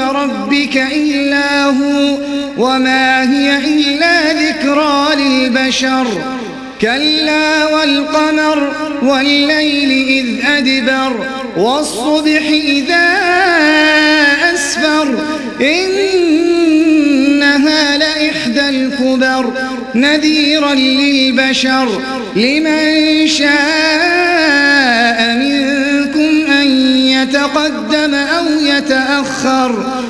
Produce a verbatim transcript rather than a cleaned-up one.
ربك إلا هو وما هي إلا ذكرى للبشر كلا والقمر والليل إذ أدبر والصبح إذا أسفر إنها لإحدى الكبر نذيرا للبشر لمن شاء منكم أن يتقدم أو يتأخر